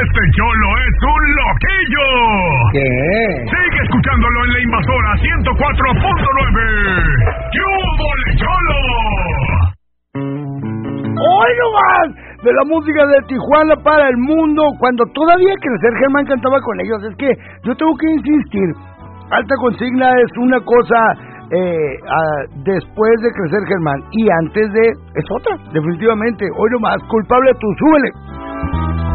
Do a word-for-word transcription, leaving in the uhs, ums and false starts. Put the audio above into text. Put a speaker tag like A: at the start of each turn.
A: Este cholo es un loquillo.
B: ¿Qué?
A: Sigue escuchándolo en la Invasora ciento cuatro punto nueve. ¡Qué hubo, cholo!
B: ¡Hoy no más! De la música de Tijuana para el mundo, cuando todavía Crecer Germán cantaba con ellos. Es que yo tengo que insistir, Alta Consigna es una cosa eh, a, después de Crecer Germán, y antes de es otra, definitivamente. Hoy no más, culpable tú, súbele.